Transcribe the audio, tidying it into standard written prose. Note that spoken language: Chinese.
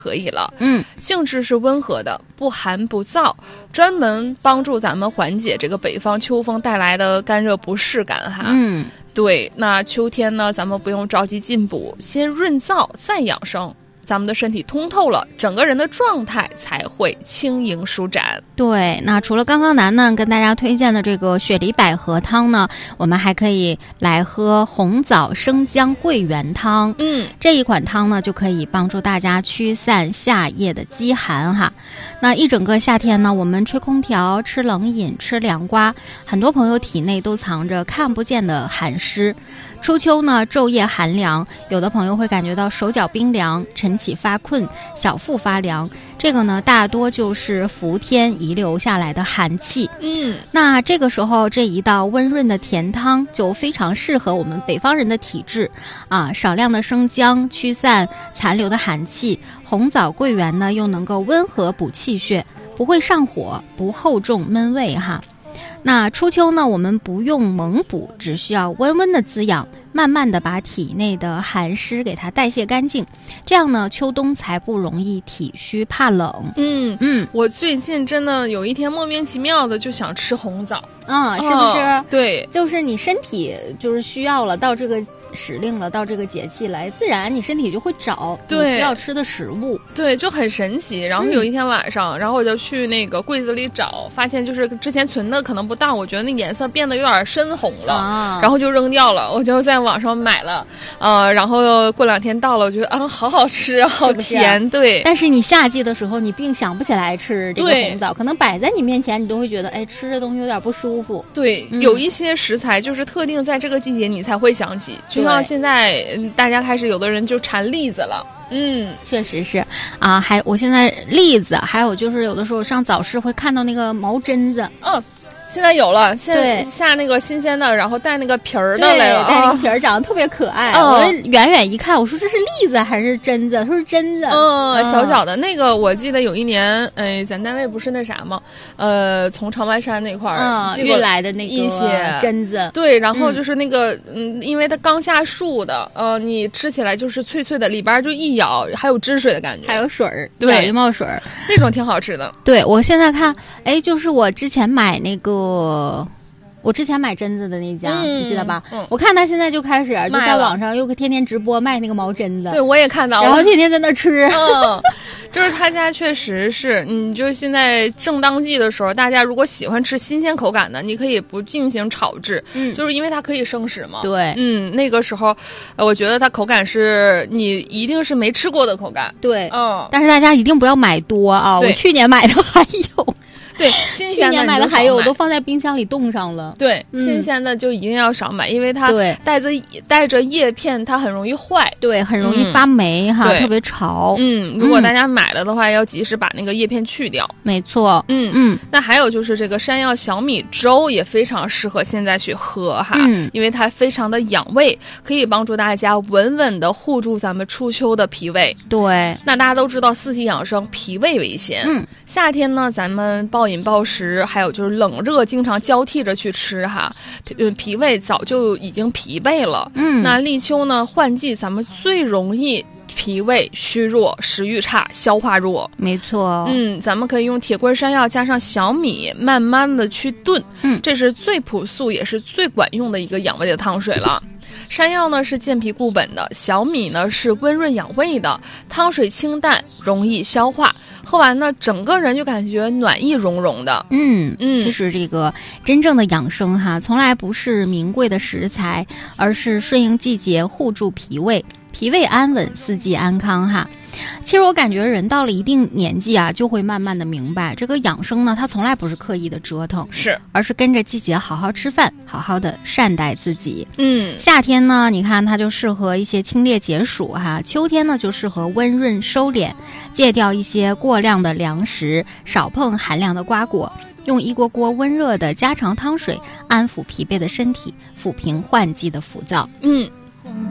可以了。性质是温和的，不寒不燥，专门帮助咱们缓解这个北方秋风带来的干热不适感哈。对，那秋天呢，咱们不用着急进补，先润燥再养生，咱们的身体通透了，整个人的状态才会轻盈舒展。 对，那除了刚刚楠楠跟大家推荐的这个雪梨百合汤呢，我们还可以来喝红枣生姜桂圆汤。这一款汤呢，就可以帮助大家驱散夏夜的饥寒哈。那一整个夏天呢，我们吹空调、吃冷饮、吃凉瓜，很多朋友体内都藏着看不见的寒湿。初秋呢，昼夜寒凉，有的朋友会感觉到手脚冰凉、晨起发困、小腹发凉，这个呢大多就是伏天遗留下来的寒气。那这个时候这一道温润的甜汤就非常适合我们北方人的体质啊，少量的生姜驱散残留的寒气，红枣桂圆呢又能够温和补气血，不会上火，不厚重闷胃哈。那初秋呢，我们不用猛补，只需要温温的滋养，慢慢的把体内的寒湿给它代谢干净，这样呢秋冬才不容易体虚怕冷。 我最近真的有一天莫名其妙的就想吃红枣是不是？ 对， 就是你身体就是需要了，到这个时令了，到这个节气来，自然你身体就会找你需要吃的食物。 对，就很神奇。然后有一天晚上，然后我就去那个柜子里找，发现就是之前存的可能不当，我觉得那颜色变得有点深红了，然后就扔掉了。我就在网上买了，然后过2天到了，我觉得好好吃，好甜。 是对， 但是你夏季的时候，你并想不起来吃这个红枣，可能摆在你面前，你都会觉得吃这东西有点不舒服。 对，有一些食材就是特定在这个季节你才会想起，就像现在大家开始有的人就馋栗子了。 确实是啊，我现在栗子，还有就是有的时候上早市会看到那个毛榛子。 现在有了，现在下那个新鲜的，然后带那个皮儿的来了， 带那个皮儿长得特别可爱。我远远一看，我说这是栗子还是榛子？他说榛子。 小小的那个，我记得有一年，咱单位不是那啥吗？从长白山那块儿运来的那个一些榛子。 对，然后就是那个，因为它刚下树的，你吃起来就是脆脆的，里边就一咬还有汁水的感觉， 还有水儿， 对， 一冒水儿， 那种挺好吃的。 对，我现在看，就是我之前买那个。我之前买榛子的那家，你记得吧？我看他现在就开始就在网上又天天直播卖那个毛榛子。 对，我也看到了， 然后天天在那吃。 就是他家确实是，就是现在正当季的时候，大家如果喜欢吃新鲜口感的，你可以不进行炒制，就是因为它可以生食嘛。 对， 那个时候，我觉得它口感是你一定是没吃过的口感。 对，但是大家一定不要买多啊！我去年买的还有。 对，新鲜的去年买的还有，我都放在冰箱里冻上了。 对，新鲜的就一定要少买，因为它带着叶片，它很容易坏， 对，很容易发霉哈，特别潮。 如果大家买了的话，要及时把那个叶片去掉。 没错。 那还有就是这个山药小米粥也非常适合现在去喝哈，因为它非常的养胃，可以帮助大家稳稳的护住咱们初秋的脾胃。 对， 那大家都知道四季养生，脾胃为先。夏天呢，咱们暴饮暴食，还有就是冷热经常交替着去吃哈，脾胃早就已经疲惫了。那立秋呢，换季咱们最容易脾胃虚弱、食欲差、消化弱。 没错。 咱们可以用铁棍山药加上小米，慢慢的去炖。这是最朴素也是最管用的一个养胃的汤水了。山药呢是健脾固本的，小米呢是温润养胃的，汤水清淡，容易消化。喝完呢，整个人就感觉暖意融融的。 其实这个真正的养生哈，从来不是名贵的食材，而是顺应季节，护住脾胃，脾胃安稳，四季安康哈。其实我感觉人到了一定年纪啊，就会慢慢的明白，这个养生呢，它从来不是刻意的折腾，而是跟着季节好好吃饭，好好的善待自己。夏天呢，你看它就适合一些清冽解暑哈，秋天呢就适合温润收敛，戒掉一些过量的粮食，少碰寒凉的瓜果，用一锅锅温热的家常汤水安抚疲惫的身体，抚平换季的浮躁。